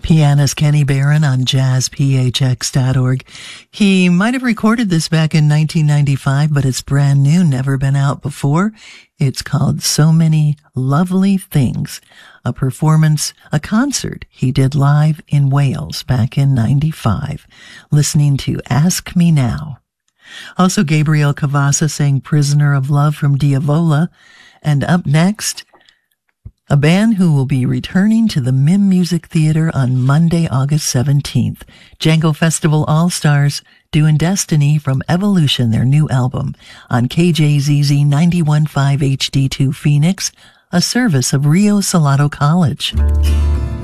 Pianist Kenny Barron on jazzphx.org. He might have recorded this back in 1995, but it's brand new, never been out before. It's called So Many Lovely Things, a concert he did live in Wales back in 95, listening to Ask Me Now. Also, Gabriel Cavassa sang Prisoner of Love from Diavola. And up next, a band who will be returning to the MIM Music Theater on Monday, August 17th. Django Festival All-Stars doing Destiny from Evolution, their new album, on KJZZ 91.5 HD2 Phoenix, a service of Rio Salado College.